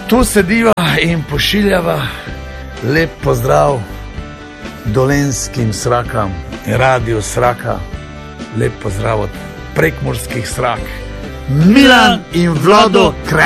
Tu sediva in pošiljava lep pozdrav dolenskim srakam in radiju Sraka. Lep pozdrav od prekmurskih srak. Milan in Vlado Krajnc.